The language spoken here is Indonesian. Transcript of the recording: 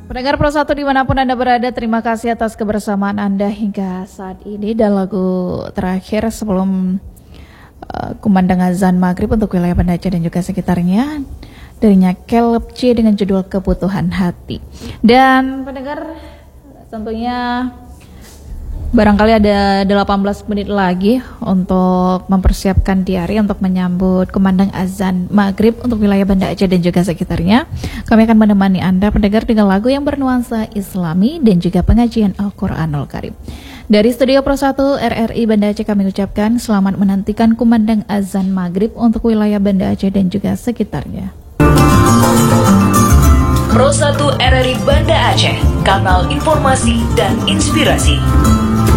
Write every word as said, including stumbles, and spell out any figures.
Pendengar Pro satu dimanapun Anda berada, terima kasih atas kebersamaan Anda hingga saat ini. Dan lagu terakhir sebelum uh, kumandang azan maghrib untuk wilayah Banda Aceh dan juga sekitarnya, darinya Caleb C dengan judul Kebutuhan Hati. Dan pendengar, tentunya barangkali ada delapan belas menit lagi untuk mempersiapkan diari untuk menyambut kumandang azan maghrib untuk wilayah Banda Aceh dan juga sekitarnya. Kami akan menemani Anda pendengar dengan lagu yang bernuansa Islami dan juga pengajian Al-Quranul Karim. Dari Studio Pro satu R R I Banda Aceh kami ucapkan selamat menantikan kumandang azan maghrib untuk wilayah Banda Aceh dan juga sekitarnya. Pro satu R R I Banda Aceh, kanal informasi dan inspirasi.